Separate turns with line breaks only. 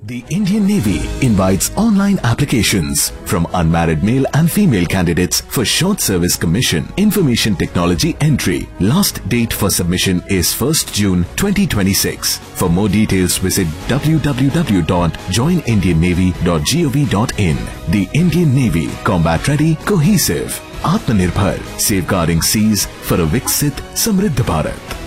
The Indian Navy invites online applications from unmarried male and female candidates for short service commission, information technology entry. Last date for submission is 1st June 2026. For more details, visit www.joinindiannavy.gov.in. The Indian Navy, combat ready, cohesive, Atmanirbhar, safeguarding seas for a Viksit Samriddh Bharat.